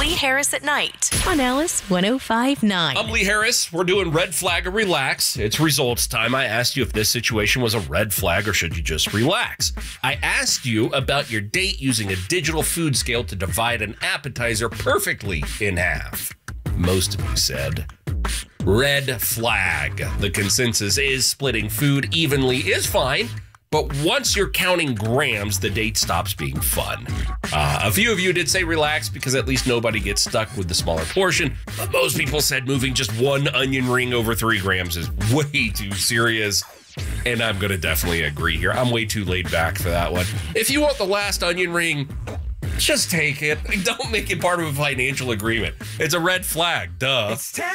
Lee Harris at Night on Alice 105.9. I'm Lee Harris. We're doing red flag or relax. It's results time. I asked you if this situation was a red flag or should you just relax. I asked you about your date using a digital food scale to divide an appetizer perfectly in half. Most of you said red flag. The consensus is splitting food evenly is fine, but once you're counting grams, the date stops being fun. A few of you did say relax because at least nobody gets stuck with the smaller portion, but most people said moving just one onion ring over 3 grams is way too serious. And I'm going to definitely agree here. I'm way too laid back for that one. If you want the last onion ring, just take it. Don't make it part of a financial agreement. It's a red flag, duh.